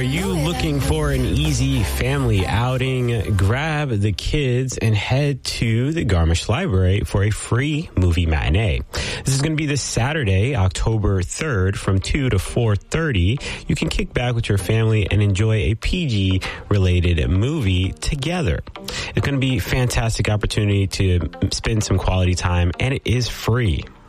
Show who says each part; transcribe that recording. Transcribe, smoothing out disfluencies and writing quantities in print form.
Speaker 1: Are you looking for an easy family outing? Grab the kids and head to the Garmisch Library for a free movie matinee. This is going to be this Saturday, October 3rd from 2 to 4:30. You can kick back with your family and enjoy a PG-related movie together. It's going to be a fantastic opportunity to spend some quality time, and it is free.